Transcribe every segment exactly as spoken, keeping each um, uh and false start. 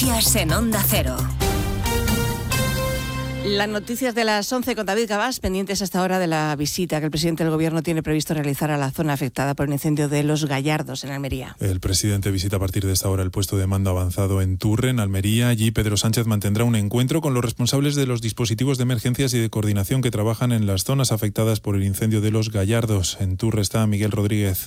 Noticias en Onda Cero. Las noticias de las once con David Gabás, pendientes hasta ahora de la visita que el presidente del Gobierno tiene previsto realizar a la zona afectada por el incendio de Los Gallardos, en Almería. El presidente visita a partir de esta hora el puesto de mando avanzado en Turre, en Almería. Allí Pedro Sánchez mantendrá un encuentro con los responsables de los dispositivos de emergencias y de coordinación que trabajan en las zonas afectadas por el incendio de Los Gallardos. En Turre está Miguel Rodríguez.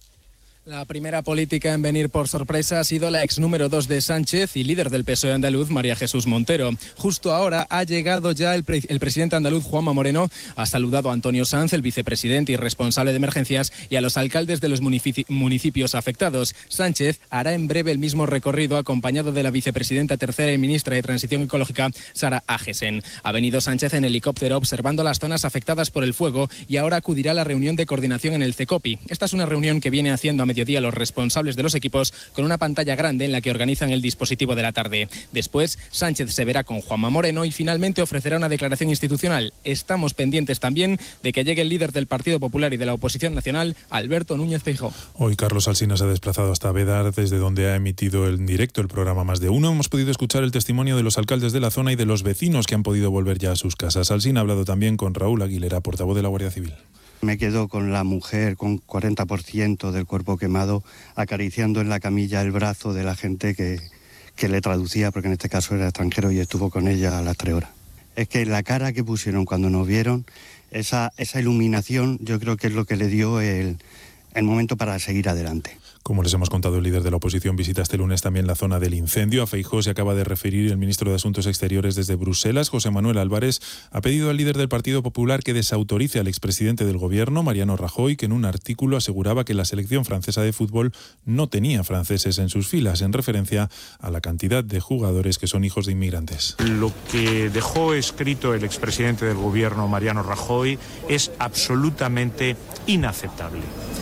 La primera política en venir por sorpresa ha sido la ex número dos de Sánchez y líder del P S O E andaluz, María Jesús Montero. Justo ahora ha llegado ya el, pre el presidente andaluz, Juanma Moreno, ha saludado a Antonio Sanz, el vicepresidente y responsable de emergencias, y a los alcaldes de los munici municipios afectados. Sánchez hará en breve el mismo recorrido acompañado de la vicepresidenta tercera y ministra de Transición Ecológica, Sara Agesen. Ha venido Sánchez en helicóptero observando las zonas afectadas por el fuego y ahora acudirá a la reunión de coordinación en el CECOPI. Esta es una reunión que viene haciendo a mediodía los responsables de los equipos con una pantalla grande en la que organizan el dispositivo de la tarde. Después, Sánchez se verá con Juanma Moreno y finalmente ofrecerá una declaración institucional. Estamos pendientes también de que llegue el líder del Partido Popular y de la oposición nacional, Alberto Núñez Feijóo. Hoy Carlos Alsina se ha desplazado hasta Bédar, desde donde ha emitido en directo el programa Más de Uno. Hemos podido escuchar el testimonio de los alcaldes de la zona y de los vecinos que han podido volver ya a sus casas. Alsina ha hablado también con Raúl Aguilera, portavoz de la Guardia Civil. Me quedo con la mujer con cuarenta por ciento del cuerpo quemado, acariciando en la camilla el brazo de la gente que, que le traducía, porque en este caso era extranjero y estuvo con ella a las tres horas. Es que la cara que pusieron cuando nos vieron, esa, esa iluminación, yo creo que es lo que le dio el, el momento para seguir adelante. Como les hemos contado, el líder de la oposición visita este lunes también la zona del incendio. A Feijóo se acaba de referir el ministro de Asuntos Exteriores desde Bruselas. José Manuel Álvarez ha pedido al líder del Partido Popular que desautorice al expresidente del Gobierno, Mariano Rajoy, que en un artículo aseguraba que la selección francesa de fútbol no tenía franceses en sus filas, en referencia a la cantidad de jugadores que son hijos de inmigrantes. Lo que dejó escrito el expresidente del Gobierno, Mariano Rajoy, es absolutamente inaceptable.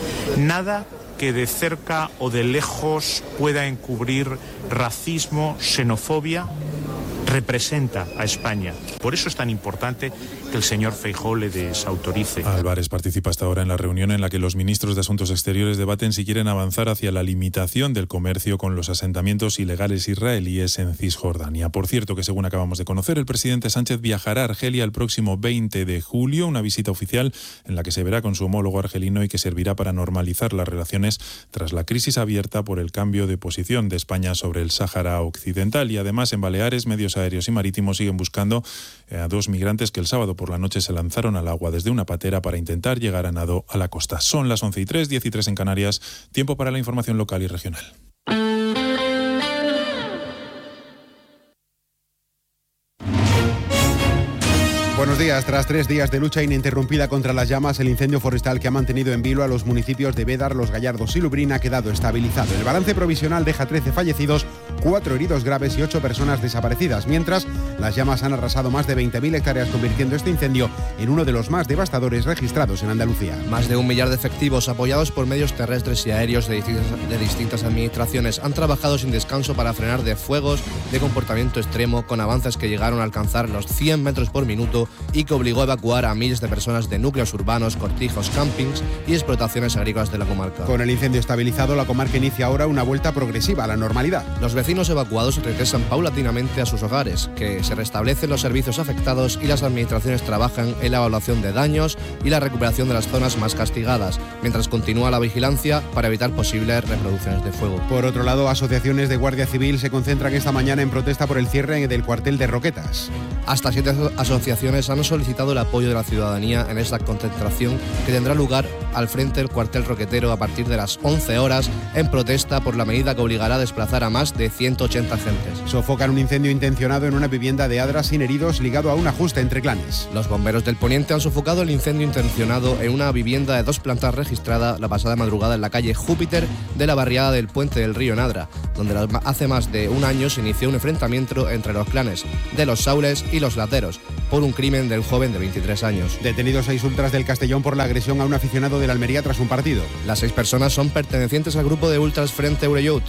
Nada que de cerca o de lejos pueda encubrir racismo, xenofobia, representa a España. Por eso es tan importante que el señor Feijóo le desautorice. Álvarez participa hasta ahora en la reunión en la que los ministros de Asuntos Exteriores debaten si quieren avanzar hacia la limitación del comercio con los asentamientos ilegales israelíes en Cisjordania. Por cierto, que según acabamos de conocer, el presidente Sánchez viajará a Argelia el próximo veinte de julio, una visita oficial en la que se verá con su homólogo argelino y que servirá para normalizar las relaciones tras la crisis abierta por el cambio de posición de España sobre el Sáhara Occidental. Y además, en Baleares, medios aéreos y marítimos siguen buscando a dos migrantes que el sábado por la noche se lanzaron al agua desde una patera para intentar llegar a nado a la costa. Son las once y tres, diez y tres en Canarias. Tiempo para la información local y regional. Buenos días. Tras tres días de lucha ininterrumpida contra las llamas, el incendio forestal que ha mantenido en vilo a los municipios de Bédar, Los Gallardos y Lubrín ha quedado estabilizado. El balance provisional deja trece fallecidos, cuatro heridos graves y ocho personas desaparecidas, mientras las llamas han arrasado más de veinte mil hectáreas, convirtiendo este incendio en uno de los más devastadores registrados en Andalucía. Más de un millar de efectivos apoyados por medios terrestres y aéreos de distintas, de distintas administraciones han trabajado sin descanso para frenar de fuegos de comportamiento extremo, con avances que llegaron a alcanzar los cien metros por minuto y que obligó a evacuar a miles de personas de núcleos urbanos, cortijos, campings y explotaciones agrícolas de la comarca. Con el incendio estabilizado, la comarca inicia ahora una vuelta progresiva a la normalidad. Los vecinos evacuados regresan paulatinamente a sus hogares, que se restablecen los servicios afectados y las administraciones trabajan en la evaluación de daños y la recuperación de las zonas más castigadas, mientras continúa la vigilancia para evitar posibles reproducciones de fuego. Por otro lado, asociaciones de Guardia Civil se concentran esta mañana en protesta por el cierre del cuartel de Roquetas. Hasta siete asociaciones han solicitado el apoyo de la ciudadanía en esta concentración que tendrá lugar al frente del cuartel roquetero a partir de las once horas, en protesta por la medida que obligará a desplazar a más de ciento ochenta agentes. Sofocan un incendio intencionado en una vivienda de Adra sin heridos, ligado a un ajuste entre clanes. Los bomberos del Poniente han sofocado el incendio intencionado en una vivienda de dos plantas registrada la pasada madrugada en la calle Júpiter de la barriada del Puente del Río en Adra, donde hace más de un año se inició un enfrentamiento entre los clanes de los Saules y los Lateros por un crimen del joven de veintitrés años. Detenidos seis ultras del Castellón por la agresión a un aficionado de la Almería tras un partido. Las seis personas son pertenecientes al grupo de ultras Frente Eureyouth.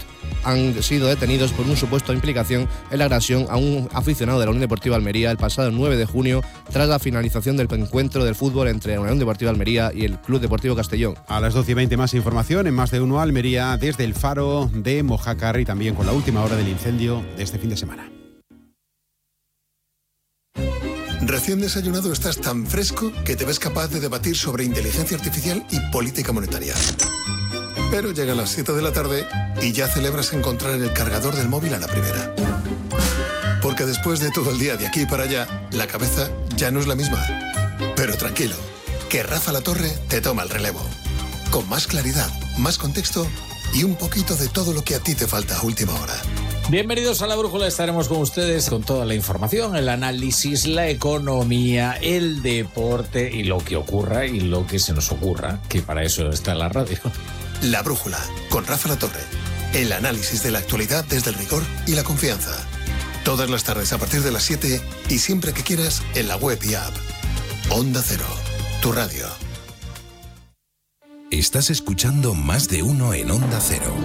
han sido detenidos por un supuesto implicación en la agresión a un aficionado de la Unión Deportiva Almería el pasado nueve de junio, tras la finalización del encuentro del fútbol entre la Unión Deportiva Almería y el Club Deportivo Castellón. A las doce y veinte más información en Más de Uno Almería desde el faro de Mojácar y también con la última hora del incendio de este fin de semana. Recién desayunado estás tan fresco que te ves capaz de debatir sobre inteligencia artificial y política monetaria. Pero llega a las siete de la tarde y ya celebras encontrar el cargador del móvil a la primera. Porque después de todo el día de aquí para allá, la cabeza ya no es la misma. Pero tranquilo, que Rafa Latorre te toma el relevo. Con más claridad, más contexto y un poquito de todo lo que a ti te falta a última hora. Bienvenidos a La Brújula, estaremos con ustedes con toda la información, el análisis, la economía, el deporte y lo que ocurra y lo que se nos ocurra, que para eso está la radio. La Brújula, con Rafa Latorre. El análisis de la actualidad desde el rigor y la confianza. Todas las tardes a partir de las siete y siempre que quieras en la web y app. Onda Cero, tu radio. Estás escuchando Más de Uno en Onda Cero.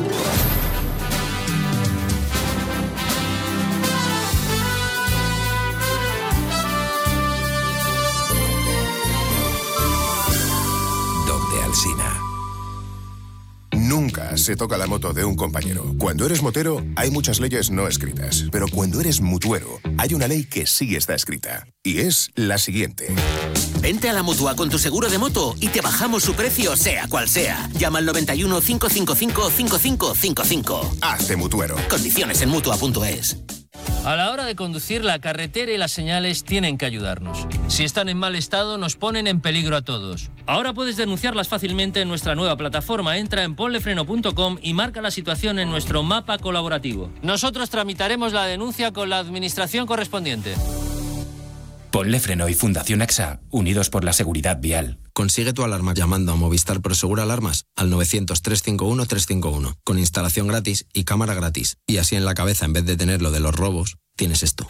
Donde Alsina. Nunca se toca la moto de un compañero. Cuando eres motero, hay muchas leyes no escritas. Pero cuando eres mutuero, hay una ley que sí está escrita. Y es la siguiente. Vente a la Mutua con tu seguro de moto y te bajamos su precio, sea cual sea. Llama al noventa y uno, cinco cinco cinco, cinco cinco cinco cinco. Hazte mutuero. Condiciones en mutua punto es. A la hora de conducir, la carretera y las señales tienen que ayudarnos. Si están en mal estado, nos ponen en peligro a todos. Ahora puedes denunciarlas fácilmente en nuestra nueva plataforma. Entra en ponlefreno punto com y marca la situación en nuestro mapa colaborativo. Nosotros tramitaremos la denuncia con la administración correspondiente. Ponle Freno y Fundación AXA, unidos por la seguridad vial. Consigue tu alarma llamando a Movistar Prosegur Alarmas al novecientos, trescientos cincuenta y uno, trescientos cincuenta y uno, con instalación gratis y cámara gratis. Y así en la cabeza, en vez de tener lo de los robos, tienes esto.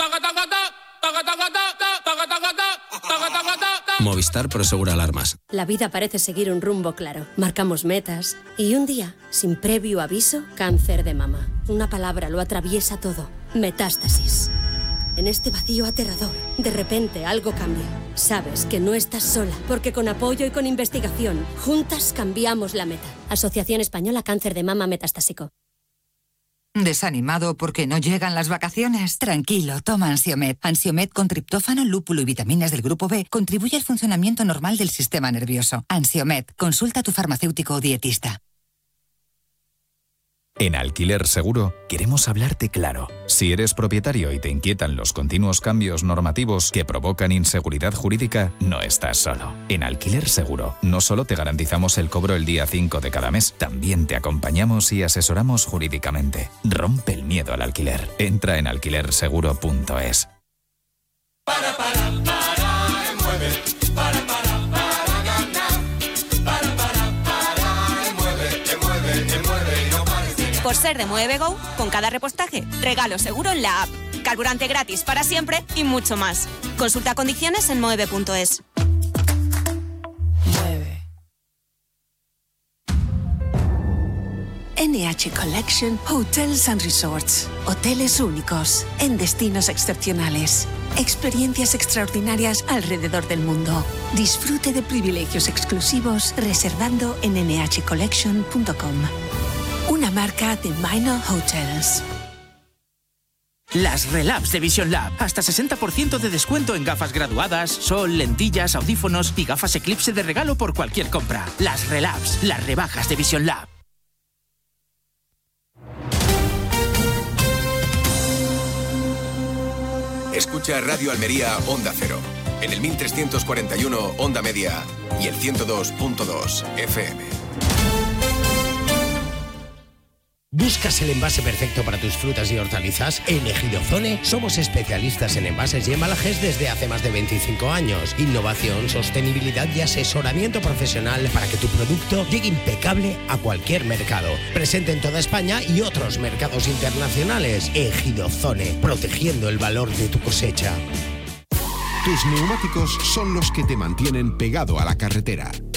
Movistar Prosegur Alarmas. La vida parece seguir un rumbo claro. Marcamos metas y un día, sin previo aviso, cáncer de mama. Una palabra lo atraviesa todo. Metástasis. En este vacío aterrador, de repente algo cambia. Sabes que no estás sola, porque con apoyo y con investigación, juntas cambiamos la meta. Asociación Española Cáncer de Mama Metastásico. ¿Desanimado porque no llegan las vacaciones? Tranquilo, toma Ansiomed. Ansiomed con triptófano, lúpulo y vitaminas del grupo B contribuye al funcionamiento normal del sistema nervioso. Ansiomed, consulta a tu farmacéutico o dietista. En Alquiler Seguro queremos hablarte claro. Si eres propietario y te inquietan los continuos cambios normativos que provocan inseguridad jurídica, no estás solo. En Alquiler Seguro no solo te garantizamos el cobro el día cinco de cada mes, también te acompañamos y asesoramos jurídicamente. Rompe el miedo al alquiler. Entra en alquiler seguro punto es. Para, para, para, mueve. Para, para, para ganar. Para, para, para, mueve, te mueve, te mueve y no pares de ganar. Por ser de Muevego, con cada repostaje, regalo seguro en la app. Carburante gratis para siempre y mucho más. Consulta condiciones en mueve punto es. N H Collection Hotels and Resorts. Hoteles únicos, en destinos excepcionales. Experiencias extraordinarias alrededor del mundo. Disfrute de privilegios exclusivos reservando en ene hache collection punto com. Una marca de Minor Hotels. Las Relabs de Vision Lab. Hasta sesenta por ciento de descuento en gafas graduadas, sol, lentillas, audífonos y gafas Eclipse de regalo por cualquier compra. Las Relabs, las rebajas de Vision Lab. Escucha Radio Almería Onda Cero, en el mil trescientos cuarenta y uno Onda Media y el ciento dos punto dos F M. ¿Buscas el envase perfecto para tus frutas y hortalizas? En Ejidozone somos especialistas en envases y embalajes desde hace más de veinticinco años. Innovación, sostenibilidad y asesoramiento profesional para que tu producto llegue impecable a cualquier mercado. Presente en toda España y otros mercados internacionales. Ejidozone, protegiendo el valor de tu cosecha. Tus neumáticos son los que te mantienen pegado a la carretera.